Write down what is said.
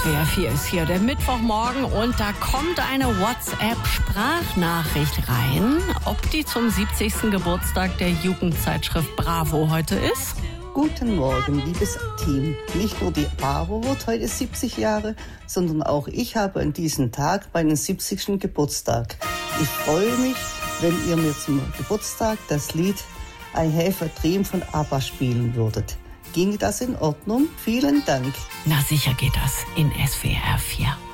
SWR 4 ist hier der Mittwochmorgen und da kommt eine WhatsApp-Sprachnachricht rein. Ob die zum 70. Geburtstag der Jugendzeitschrift Bravo heute ist? Guten Morgen, liebes Team. Nicht nur die Bravo wird heute 70 Jahre, sondern auch ich habe an diesem Tag meinen 70. Geburtstag. Ich freue mich, wenn ihr mir zum Geburtstag das Lied I Have a Dream von ABBA spielen würdet. Ginge das in Ordnung? Vielen Dank. Na sicher geht das in SWR 4.